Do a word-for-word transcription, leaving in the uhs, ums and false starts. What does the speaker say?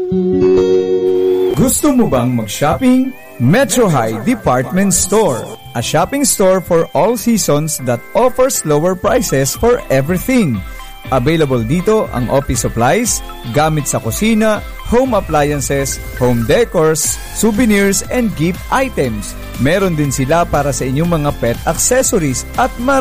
Gusto mo bang mag-shopping? Metro High Department Store, a shopping store for all seasons that offers lower prices for everything. Available dito ang office supplies, gamit sa kusina, home appliances, home decors, souvenirs, and gift items. Meron din sila para sa inyong mga pet accessories at